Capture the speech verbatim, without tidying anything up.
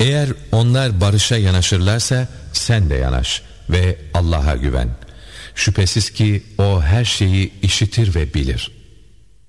Eğer onlar barışa yanaşırlarsa sen de yanaş ve Allah'a güven. Şüphesiz ki o her şeyi işitir ve bilir.